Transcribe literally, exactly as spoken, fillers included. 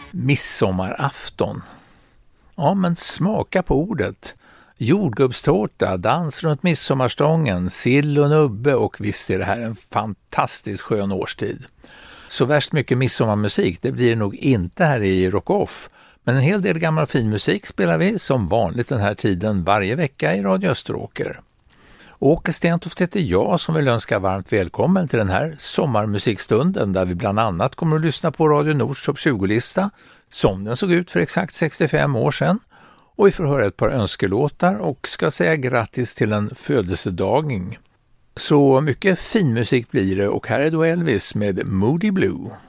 Midsommarafton. Ja, men smaka på ordet. Jordgubbstårta, dans runt midsommarstången, sill och nubbe, och visst är det här en fantastiskt skön årstid. Så värst mycket midsommarmusik, det blir det nog inte här i Rock Off. Men en hel del gammal fin musik spelar vi som vanligt den här tiden varje vecka i Radio Österåker. Åke Stentoft heter jag som vill önska varmt välkommen till den här sommarmusikstunden där vi bland annat kommer att lyssna på Radio Nords topp tjugo-lista som den såg ut för exakt sextiofem år sedan. Och vi får höra ett par önskelåtar och ska säga grattis till en födelsedagning. Så mycket fin musik blir det, och här är då Elvis med Moody Blue.